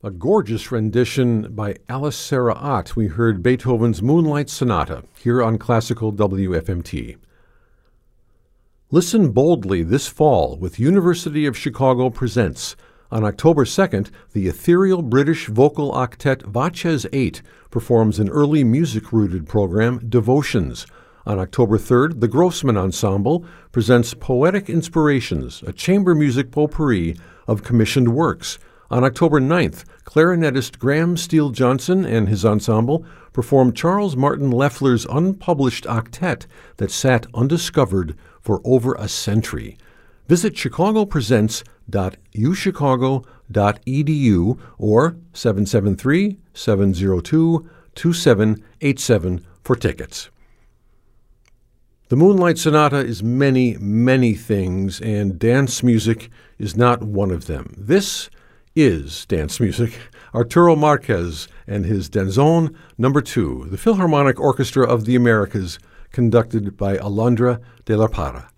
A gorgeous rendition by Alice Sarah Ott. We heard Beethoven's Moonlight Sonata here on Classical WFMT. Listen boldly this fall with University of Chicago Presents. On October 2nd, the ethereal British vocal octet Vaches 8 performs an early music-rooted program, Devotions. On October 3rd, the Grossman Ensemble presents Poetic Inspirations, a chamber music potpourri of commissioned works. On October 9th, clarinetist Graham Steele Johnson and his ensemble performed Charles Martin Loeffler's unpublished octet that sat undiscovered for over a century. Visit chicagopresents.uchicago.edu or 773-702-2787 for tickets. The Moonlight Sonata is many, many things, and dance music is not one of them. This is dance music. Arturo Marquez and his Danzón No. 2, the Philharmonic Orchestra of the Americas, conducted by Alondra de la Parra.